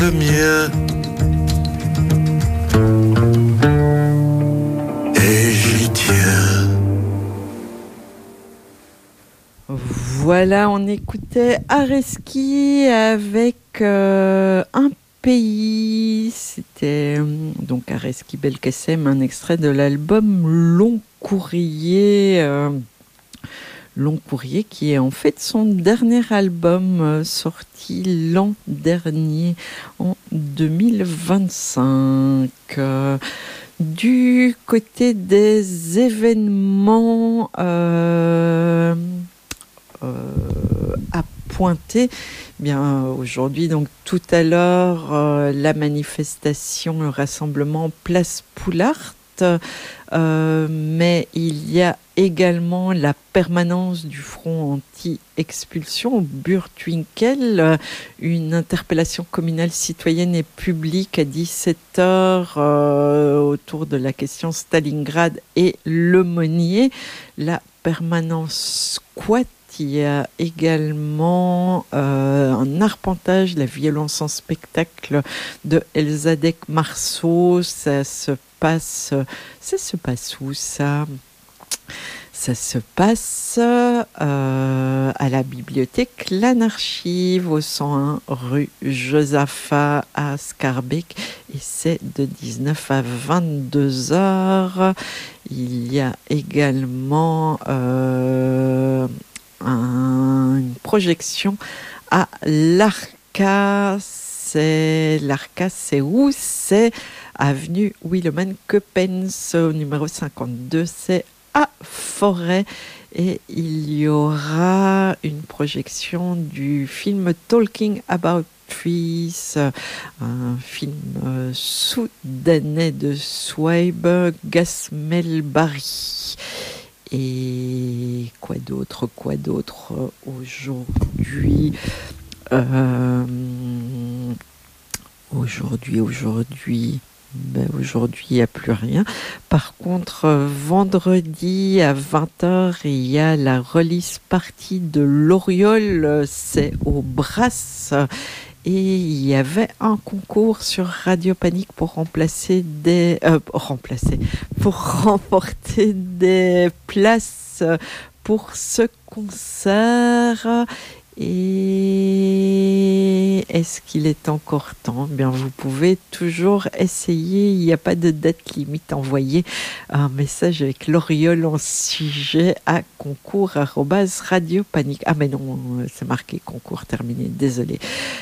le mien. Et j'y tiens. Voilà, on écoutait Areski avec un pays. C'était donc Areski Belkacem, un extrait de l'album Long Courrier. Long Courrier qui est en fait son dernier album sorti l'an dernier, en 2025. Du côté des événements à pointer, bien aujourd'hui, donc tout à l'heure, la manifestation, le rassemblement Place Poulart, mais il y a également la permanence du Front anti-expulsion au Burtwinkel, une interpellation communale citoyenne et publique à 17h autour de la question Stalingrad et l'aumônier. La permanence squat. Il y a également un arpentage, la violence en spectacle de Elzadek Marceau. Ça se passe où ça ? Ça se passe à la bibliothèque L'Anarchive, au 101 rue Josaphat à Scarbeck, et c'est de 19 à 22h. Il y a également une projection à l'Arca. L'Arca, c'est où ? C'est avenue Willeman Coppens, au numéro 52, c'est à Forêt. Et il y aura une projection du film Talking About Trees, un film soudanais de Souaib Gasmelbari. Et quoi d'autre aujourd'hui aujourd'hui, il n'y a plus rien. Par contre, vendredi à 20h, il y a la release party de l'Oriole, c'est au Brass. Et il y avait un concours sur Radio Panique pour remporter des places pour ce concert. Et est-ce qu'il est encore temps ? Bien, vous pouvez toujours essayer. Il n'y a pas de date limite. Envoyez un message avec l'Oriole en sujet à concours@radiopanique. Ah mais non, c'est marqué concours terminé. Désolé.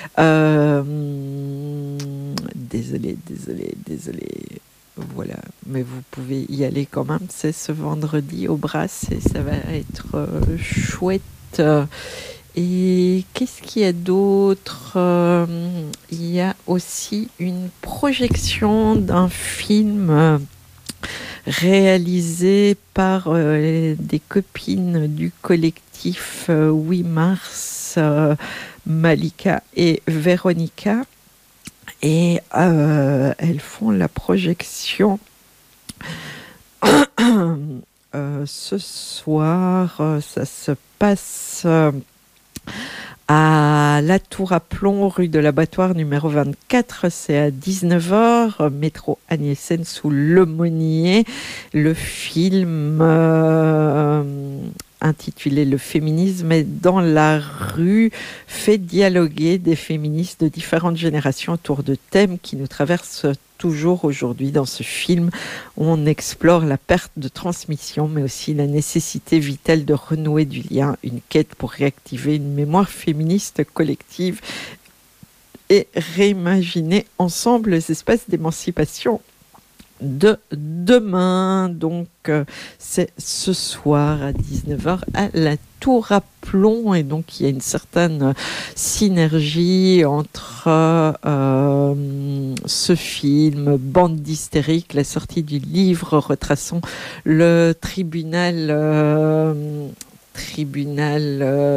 Désolé. Voilà, mais vous pouvez y aller quand même. C'est ce vendredi au Brass et ça va être chouette. Et qu'est-ce qu'il y a d'autre ? Il y a aussi une projection d'un film réalisé par des copines du collectif 8 mars, Malika et Véronica. Et elles font la projection ce soir. Ça se passe à la Tour à Plomb, rue de l'Abattoir numéro 24, c'est à 19h, métro Agnessen sous l'aumônier. Le film intitulé Le féminisme est dans la rue fait dialoguer des féministes de différentes générations autour de thèmes qui nous traversent toujours aujourd'hui. Dans ce film, on explore la perte de transmission, mais aussi la nécessité vitale de renouer du lien, une quête pour réactiver une mémoire féministe collective et réimaginer ensemble les espaces d'émancipation de demain. Donc c'est ce soir à 19h à la Tour à Plomb, et donc il y a une certaine synergie entre ce film, Bande d'hystériques, la sortie du livre retraçant le tribunal